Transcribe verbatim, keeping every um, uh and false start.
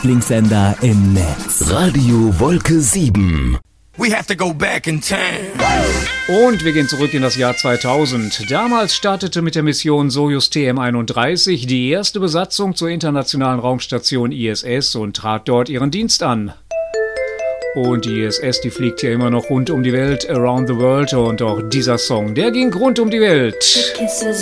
Lieblingssender im Netz. Radio Wolke sieben. We have to go back in time. Und wir gehen zurück in das Jahr zweitausend. Damals startete mit der Mission Sojus T M einunddreißig die erste Besatzung zur internationalen Raumstation I S S und trat dort ihren Dienst an. Und die I S S, die fliegt ja immer noch rund um die Welt, around the world, und auch dieser Song, der ging rund um die Welt.